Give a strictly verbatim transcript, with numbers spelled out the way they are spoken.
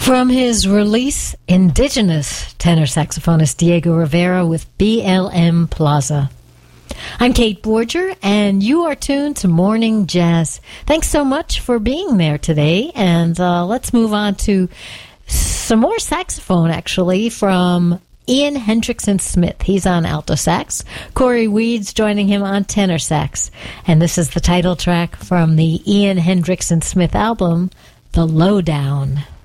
From his release, indigenous tenor saxophonist Diego Rivera with B L M Plaza. I'm Kate Borger, and you are tuned to Morning Jazz. Thanks so much for being there today, and uh, let's move on to some more saxophone, actually, from Ian Hendrickson Smith. He's on alto sax. Corey Weeds joining him on tenor sax. And this is the title track from the Ian Hendrickson Smith album, The Lowdown.